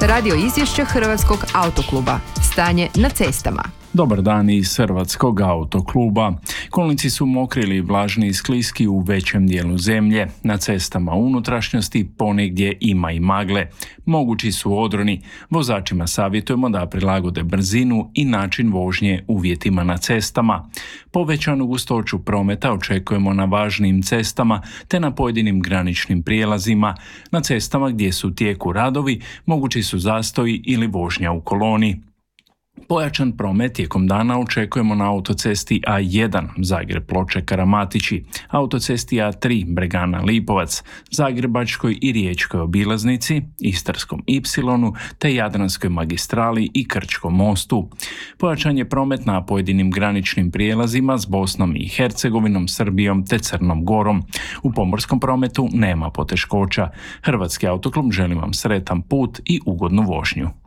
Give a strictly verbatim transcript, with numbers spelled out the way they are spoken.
Radio izvješće Hrvatskog autokluba. Stanje na cestama. Dobar dan iz Hrvatskog autokluba. Kolnici su mokri ili vlažni i skliski u većem dijelu zemlje. Na cestama unutrašnjosti ponegdje ima i magle. Mogući su odroni. Vozačima savjetujemo da prilagode brzinu i način vožnje uvjetima na cestama. Povećanu gustoću prometa očekujemo na važnim cestama te na pojedinim graničnim prijelazima. Na cestama gdje su u tijeku radovi mogući su zastoji ili vožnja u koloni. Pojačan promet tijekom dana očekujemo na autocesti A jedan Zagreb-Ploče-Karamatići, autocesti A tri Bregana-Lipovac, Zagrebačkoj i Riječkoj obilaznici, Istarskom ipsilonu te Jadranskoj magistrali i Krčkom mostu. Pojačan je promet na pojedinim graničnim prijelazima s Bosnom i Hercegovinom, Srbijom te Crnom Gorom. U pomorskom prometu nema poteškoća. Hrvatski autoklub želi vam sretan put i ugodnu vožnju.